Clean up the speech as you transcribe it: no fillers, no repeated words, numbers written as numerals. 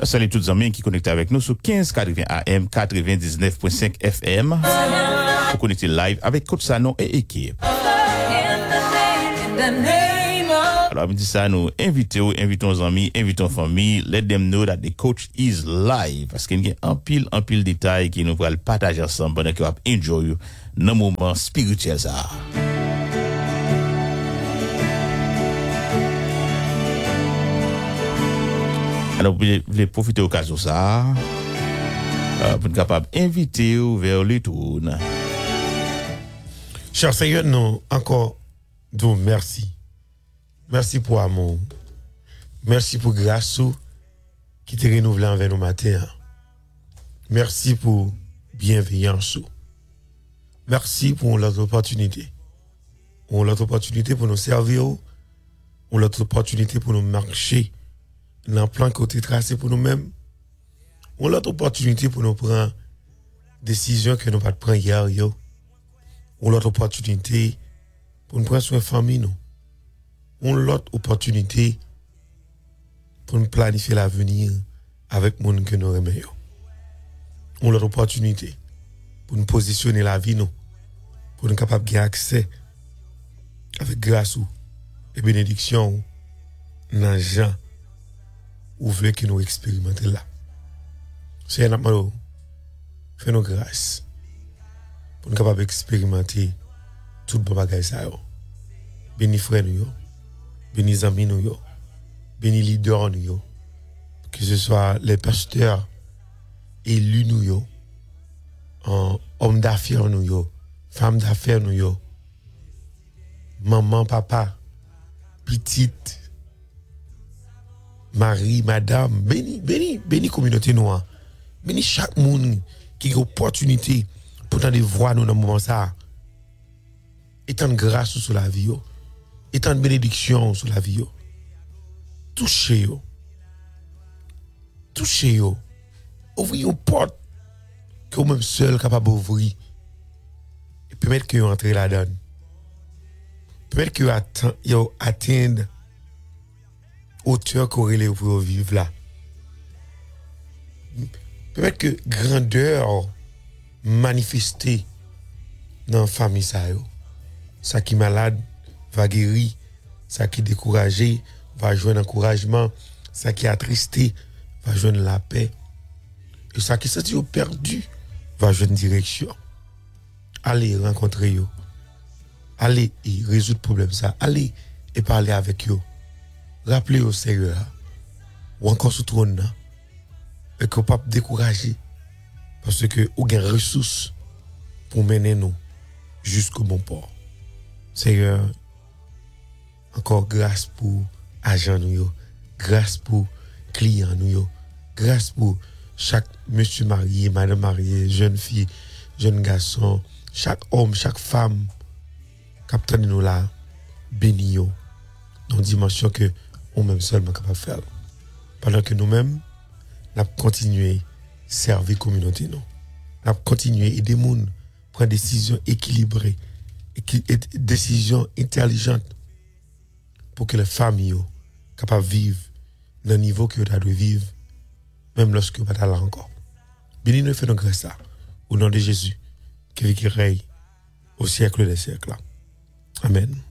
Salut tous les amis qui connectent avec nous sur 1580 AM, 99.5 FM. Vous connectez live avec Coach Sano et équipe. Alors, me dit ça, nous invitons nos amis, invitons famille, let them know that the coach is live. Parce qu'il y a un pile détail qui nous va le partager ensemble pendant que vous enjoy nos moments spirituels ça. Alors, vous voulez profiter de l'occasion ça, pour être capable d'inviter vers le tour. Cher Seigneur, nous encore nous merci. Merci pour amour. Merci pour grâce qui te renouvelé envers nous matin. Merci pour bienveillance. Merci pour l'autre opportunité. Pour l'autre opportunité pour nous servir. Pour l'autre opportunité pour nous marcher dans le plan que tu as tracé pour nous-mêmes. Pour l'autre opportunité pour nous prendre décision que nous ne pas prendre hier. Pour l'autre opportunité pour nous prendre soin de famille. Nous. On l'autre opportunité pour nous planifier l'avenir avec le monde que nous aimons. On l'autre opportunité pour nous positionner la vie nous, pour nous capables d'avoir accès avec grâce et bénédiction dans les gens où voulez que nous expérimenter là. C'est un amour, fais-nous grâce pour nous capables d'expérimenter tout le bagage ça. Béni frère nous. Béni amis nous, béni leaders nous, que ce soit les pasteurs élus nous, hommes d'affaires nous, femmes d'affaires nous, maman, papa, petite, mari, madame, béni communauté noire, béni chaque monde qui a opportunité pour tendre voir nous dans le moment ça, étant grâce sur la vie. Et tant de bénédiction sur la vie. Touchez-yo. Touchez-yo. Ouvrez une porte que vous-même seul capable d'ouvrir. Et permettre que vous entrez là-dedans. Permettre que vous atteignez hauteur corrélée pour vivre là. Permettre que grandeur manifestée dans la famille ça qui est malade va guérir, ça qui est découragé va joindre encouragement, ça qui est attristé va joindre la paix, et ça qui s'est perdu va joindre direction. Allez rencontrer eux, allez et résoudre le problème ça, allez et parler avec eux, rappelez au Seigneur ou encore sous trône et que pas décourager parce que vous avez des ressources pour mener nous jusqu'au bon port. Seigneur, encore grâce pour agent nous, grâce pour client nous, grâce pour chaque monsieur marié, madame mariée, jeune fille, jeune garçon, chaque homme, chaque femme, captain nous là, béni yo, dans une dimension que on même seulement capable de faire. Pendant que nous-mêmes, nous continuons à servir la communauté nous. Nous continuons à aider les gens prendre des décisions équilibrées, décisions intelligentes pour que les familles soient capables de vivre dans le niveau que vous devez vivre, même lorsque vous n'êtes pas là encore. Béni nous fait nos grâces au nom de Jésus, qui règne au siècle des siècles. Amen.